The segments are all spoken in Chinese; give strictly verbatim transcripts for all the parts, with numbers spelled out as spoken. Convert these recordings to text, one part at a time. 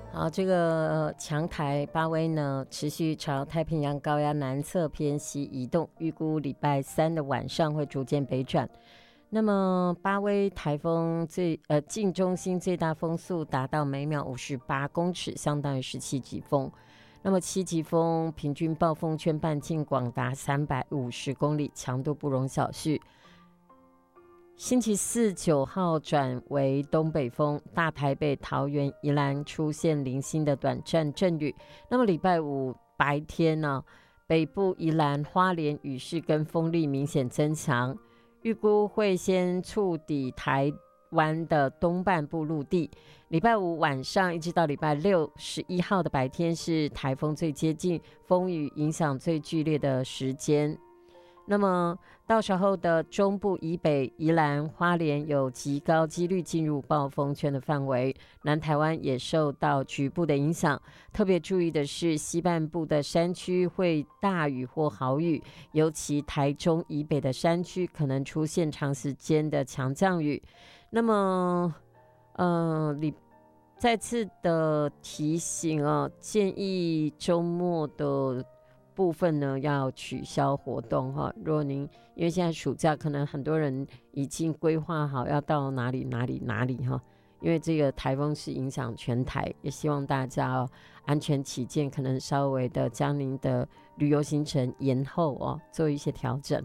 好，这个强台巴威呢，持续朝太平洋高压南侧偏西移动，预估礼拜三的晚上会逐渐北转。那么巴威台风最呃近中心最大风速达到每秒五十八公尺，相当于十七级风。那么七级风平均暴风圈半径广达三百五十公里，强度不容小觑。星期四九号转为东北风，大台北、桃园、宜兰出现零星的短暂阵雨。那么礼拜五白天呢，北部宜兰、花莲雨势跟风力明显增强，预估会先触底台湾的东半部陆地。礼拜五晚上一直到礼拜六十一号的白天是台风最接近、风雨影响最剧烈的时间。那么到时候的中部以北、宜兰、花莲有极高几率进入暴风圈的范围，南台湾也受到局部的影响。特别注意的是，西半部的山区会大雨或豪雨，尤其台中以北的山区可能出现长时间的强降雨。那么，呃，你再次的提醒啊，建议周末的部分呢要取消活动哈。如果您因为现在暑假，可能很多人已经规划好要到哪里哪里哪里哈。因为这个台风是影响全台，也希望大家哦安全起见，可能稍微的将您的旅游行程延后哦，做一些调整。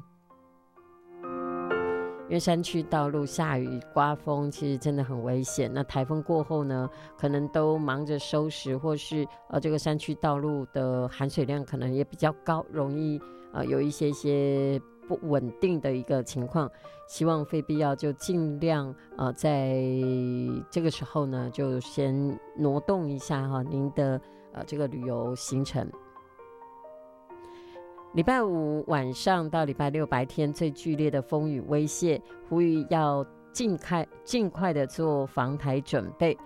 因为山区道路下雨刮风其实真的很危险，那台风过后呢，可能都忙着收拾，或是呃这个山区道路的含水量可能也比较高，容易呃有一些些不稳定的一个情况。希望非必要就尽量呃在这个时候呢就先挪动一下哈您的呃这个旅游行程。礼拜五晚上到礼拜六白天最剧烈的风雨威胁，呼吁要尽快尽快的做防台准备。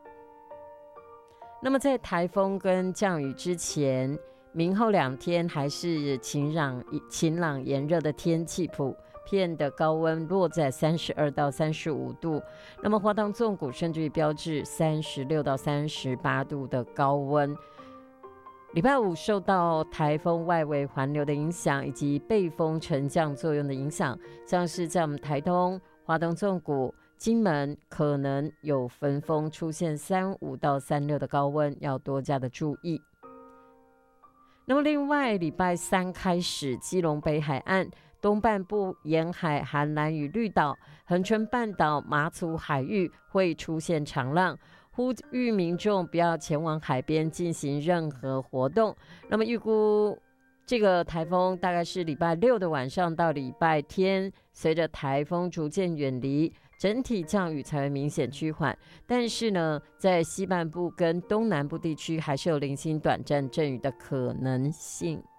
那么在台风跟降雨之前，明后两天还是晴朗晴朗炎热的天气，普遍的高温落在三十二到三十五度。那么华东纵谷甚至于标志三十六到三十八度的高温。礼拜五受到台风外围环流的影响，以及背风沉降作用的影响，像是在我们台东、华东纵谷、金门可能有焚风出现三五到三六的高温，要多加的注意。那么另外礼拜三开始，基隆北海岸东半部沿海含兰屿绿岛、恒春半岛、马祖海域会出现长浪，呼吁民众不要前往海边进行任何活动。那么预估这个台风大概是礼拜六的晚上到礼拜天，随着台风逐渐远离，整体降雨才会明显趋缓。但是呢，在西半部跟东南部地区还是有零星短暂阵雨的可能性。